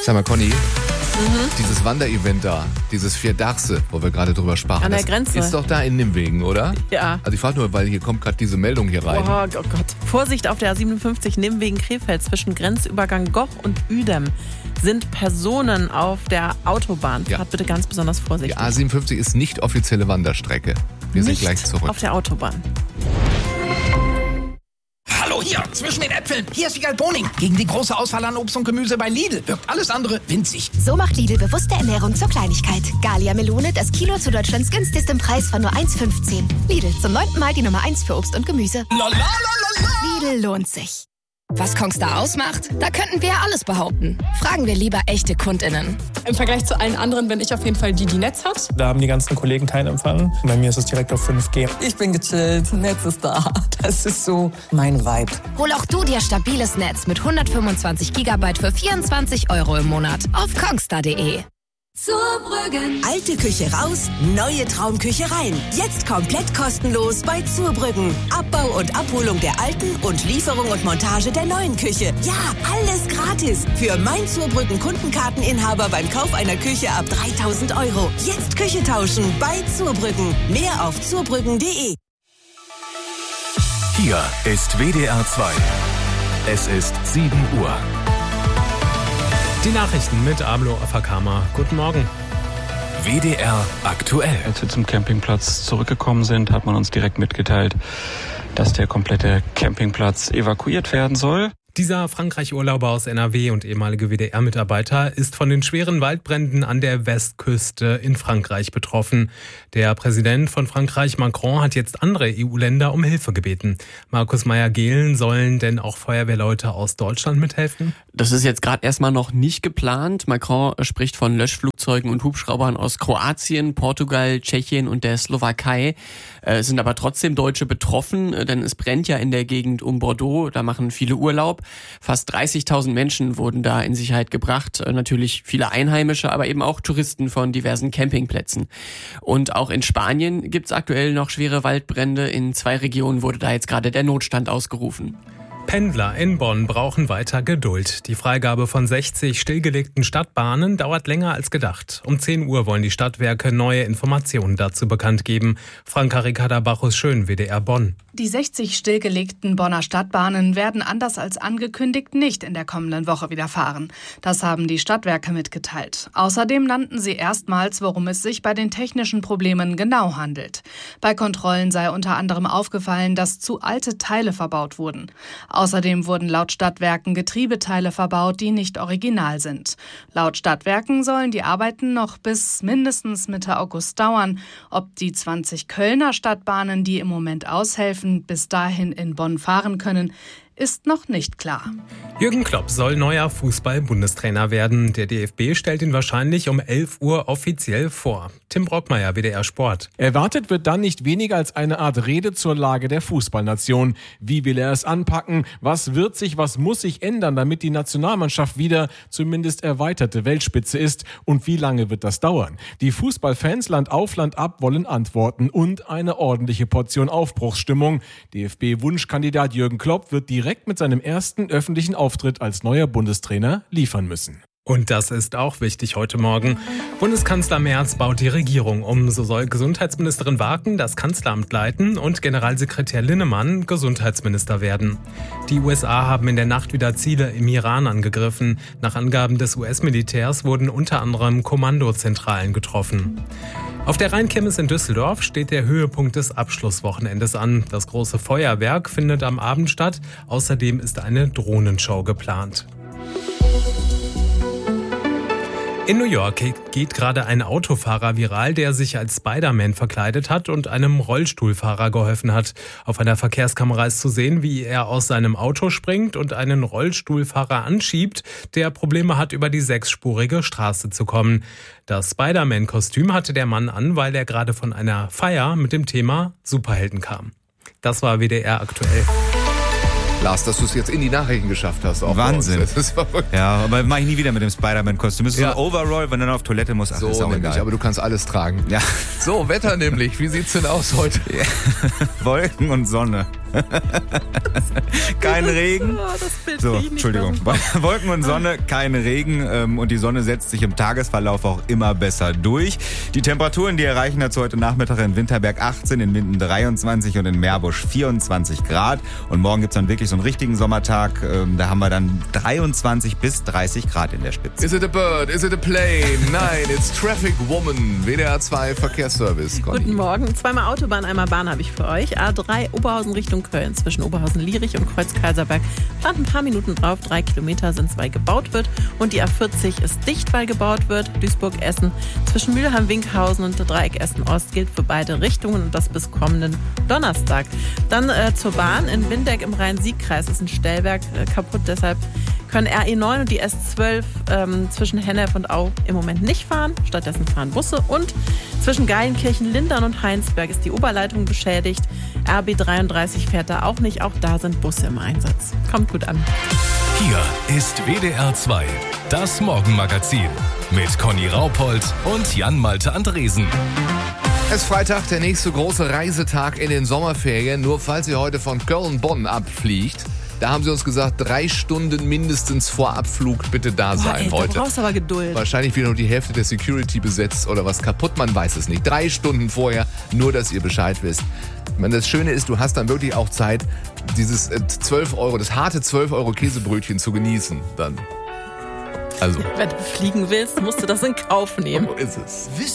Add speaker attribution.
Speaker 1: Sag mal, Conny, dieses Wanderevent da, dieses Vierdachse, wo wir gerade drüber sprachen.
Speaker 2: An der Grenze.
Speaker 1: Ist doch da in Nimwegen, oder?
Speaker 2: Ja.
Speaker 1: Also ich frage nur, weil hier kommt gerade diese Meldung hier rein.
Speaker 2: Oh Gott. Vorsicht auf der A57 Nimwegen-Krefeld zwischen Grenzübergang Goch und Uedem sind Personen auf der Autobahn.
Speaker 1: Ja.
Speaker 2: Fahrt bitte ganz besonders vorsichtig.
Speaker 1: Die A57 ist nicht offizielle Wanderstrecke. Wir sind gleich zurück.
Speaker 2: Auf der Autobahn.
Speaker 3: Hallo hier, zwischen den Äpfeln. Hier ist Wiegald Boning. Gegen die große Auswahl an Obst und Gemüse bei Lidl wirkt alles andere winzig.
Speaker 4: So macht Lidl bewusste Ernährung zur Kleinigkeit. Gallia Melone, das Kilo zu Deutschlands günstigstem Preis von nur 1,15. Lidl, zum 9. Mal die Nummer 1 für Obst und Gemüse. Lidl lohnt sich.
Speaker 5: Was Kongstar ausmacht? Da könnten wir ja alles behaupten. Fragen wir lieber echte KundInnen.
Speaker 6: Im Vergleich zu allen anderen bin ich auf jeden Fall die Netz hat.
Speaker 7: Da haben die ganzen Kollegen keinen Empfang. Bei mir ist es direkt auf 5G.
Speaker 8: Ich bin gechillt, Netz ist da. Das ist so mein Vibe.
Speaker 5: Hol auch du dir stabiles Netz mit 125 GB für 24 € im Monat auf kongstar.de.
Speaker 9: Zurbrüggen. Alte Küche raus, neue Traumküche rein. Jetzt komplett kostenlos bei Zurbrüggen. Abbau und Abholung der alten und Lieferung und Montage der neuen Küche. Ja, alles gratis. Für mein Zurbrüggen Kundenkarteninhaber beim Kauf einer Küche ab 3.000 €. Jetzt Küche tauschen bei Zurbrüggen. Mehr auf zurbrüggen.de.
Speaker 10: Hier ist WDR 2. Es ist 7 Uhr.
Speaker 11: Die Nachrichten mit Ablo Afakama. Guten Morgen.
Speaker 10: WDR aktuell.
Speaker 12: Als wir zum Campingplatz zurückgekommen sind, hat man uns direkt mitgeteilt, dass der komplette Campingplatz evakuiert werden soll.
Speaker 11: Dieser Frankreich-Urlauber aus NRW und ehemalige WDR-Mitarbeiter ist von den schweren Waldbränden an der Westküste in Frankreich betroffen. Der Präsident von Frankreich, Macron, hat jetzt andere EU-Länder um Hilfe gebeten. Markus Meyer-Gehlen, sollen denn auch Feuerwehrleute aus Deutschland mithelfen?
Speaker 13: Das ist jetzt gerade erstmal noch nicht geplant. Macron spricht von Löschflugzeugen und Hubschraubern aus Kroatien, Portugal, Tschechien und der Slowakei. Es sind aber trotzdem Deutsche betroffen, denn es brennt ja in der Gegend um Bordeaux. Da machen viele Urlaub. Fast 30.000 Menschen wurden da in Sicherheit gebracht. Natürlich viele Einheimische, aber eben auch Touristen von diversen Campingplätzen. Und auch in Spanien gibt's aktuell noch schwere Waldbrände. In 2 Regionen wurde da jetzt gerade der Notstand ausgerufen.
Speaker 11: Pendler in Bonn brauchen weiter Geduld. Die Freigabe von 60 stillgelegten Stadtbahnen dauert länger als gedacht. Um 10 Uhr wollen die Stadtwerke neue Informationen dazu bekannt geben. Franka Ricarda-Bachus-Schön, WDR Bonn.
Speaker 14: Die 60 stillgelegten Bonner Stadtbahnen werden anders als angekündigt nicht in der kommenden Woche wieder fahren. Das haben die Stadtwerke mitgeteilt. Außerdem nannten sie erstmals, worum es sich bei den technischen Problemen genau handelt. Bei Kontrollen sei unter anderem aufgefallen, dass zu alte Teile verbaut wurden. Außerdem wurden laut Stadtwerken Getriebeteile verbaut, die nicht original sind. Laut Stadtwerken sollen die Arbeiten noch bis mindestens Mitte August dauern. Ob die 20 Kölner Stadtbahnen, die im Moment aushelfen, bis dahin in Bonn fahren können, ist noch nicht klar.
Speaker 11: Jürgen Klopp soll neuer Fußball-Bundestrainer werden. Der DFB stellt ihn wahrscheinlich um 11 Uhr offiziell vor. Tim Brockmeier, WDR Sport.
Speaker 15: Erwartet wird dann nicht weniger als eine Art Rede zur Lage der Fußballnation. Wie will er es anpacken? Was wird sich, was muss sich ändern, damit die Nationalmannschaft wieder zumindest erweiterte Weltspitze ist? Und wie lange wird das dauern? Die Fußballfans Land auf, Land ab wollen Antworten und eine ordentliche Portion Aufbruchsstimmung. DFB-Wunschkandidat Jürgen Klopp wird direkt mit seinem ersten öffentlichen Auftritt als neuer Bundestrainer liefern müssen.
Speaker 11: Und das ist auch wichtig heute Morgen. Bundeskanzler Merz baut die Regierung um. So soll Gesundheitsministerin Warken das Kanzleramt leiten und Generalsekretär Linnemann Gesundheitsminister werden. Die USA haben in der Nacht wieder Ziele im Iran angegriffen. Nach Angaben des US-Militärs wurden unter anderem Kommandozentralen getroffen. Auf der Rheinkirmes in Düsseldorf steht der Höhepunkt des Abschlusswochenendes an. Das große Feuerwerk findet am Abend statt. Außerdem ist eine Drohnenshow geplant. In New York geht gerade ein Autofahrer viral, der sich als Spider-Man verkleidet hat und einem Rollstuhlfahrer geholfen hat. Auf einer Verkehrskamera ist zu sehen, wie er aus seinem Auto springt und einen Rollstuhlfahrer anschiebt, der Probleme hat, über die 6-spurige Straße zu kommen. Das Spider-Man-Kostüm hatte der Mann an, weil er gerade von einer Feier mit dem Thema Superhelden kam. Das war WDR aktuell.
Speaker 1: Lars, dass du es jetzt in die Nachrichten geschafft hast. Auch
Speaker 16: Wahnsinn.
Speaker 1: Das ist verrückt.
Speaker 16: Ja, aber mache ich nie wieder mit dem Spider-Man-Kostüm. Das ist so ein Overall, wenn du dann auf Toilette musst. Ach,
Speaker 1: so
Speaker 16: ist auch
Speaker 1: nämlich,
Speaker 16: egal.
Speaker 1: Aber du kannst alles tragen.
Speaker 16: Ja.
Speaker 1: So, Wetter nämlich. Wie sieht's denn aus heute?
Speaker 16: Ja. Wolken und Sonne. Kein Regen.
Speaker 2: Das Bild
Speaker 16: So,
Speaker 2: sehe ich nicht
Speaker 16: Entschuldigung. Wolken und Sonne, kein Regen und die Sonne setzt sich im Tagesverlauf auch immer besser durch. Die Temperaturen, die erreichen dazu heute Nachmittag in Winterberg 18, in Minden 23 und in Meerbusch 24 Grad. Und morgen gibt's dann wirklich so einen richtigen Sommertag. Da haben wir dann 23 bis 30 Grad in der Spitze.
Speaker 1: Is it a bird? Is it a plane? Nein, it's Traffic Woman. WDR 2 Verkehrsservice. Conny.
Speaker 2: Guten Morgen. Zweimal Autobahn, einmal Bahn habe ich für euch. A3 Oberhausen Richtung Köln zwischen Oberhausen-Lierich und Kreuz-Kaiserberg. Plant ein paar Minuten drauf. 3 Kilometer sind es, weil gebaut wird. Und die A40 ist dicht, weil gebaut wird. Duisburg-Essen zwischen Mülheim-Winkhausen und Dreieck Essen-Ost gilt für beide Richtungen und das bis kommenden Donnerstag. Dann zur Bahn. In Windeck im Rhein-Sieg-Kreis ist ein Stellwerk kaputt. Deshalb können RE9 und die S12 zwischen Hennef und Au im Moment nicht fahren. Stattdessen fahren Busse. Und zwischen Geilenkirchen, Lindern und Heinsberg ist die Oberleitung beschädigt. RB33 fährt da auch nicht. Auch da sind Busse im Einsatz. Kommt gut an.
Speaker 10: Hier ist WDR 2, das Morgenmagazin mit Conny Raupold und Jan-Malte Andresen.
Speaker 1: Es ist Freitag, der nächste große Reisetag in den Sommerferien. Nur falls ihr heute von Köln-Bonn abfliegt, da haben sie uns gesagt, 3 Stunden mindestens vor Abflug bitte da sein heute.
Speaker 2: Du brauchst aber Geduld.
Speaker 1: Wahrscheinlich wieder nur die Hälfte der Security besetzt oder was kaputt, man weiß es nicht. 3 Stunden vorher, nur dass ihr Bescheid wisst. Ich meine, das Schöne ist, du hast dann wirklich auch Zeit, dieses 12 Euro, das harte 12 Euro Käsebrötchen zu genießen dann. Also.
Speaker 2: Wenn du fliegen willst, musst du das in Kauf nehmen.
Speaker 1: So ist es.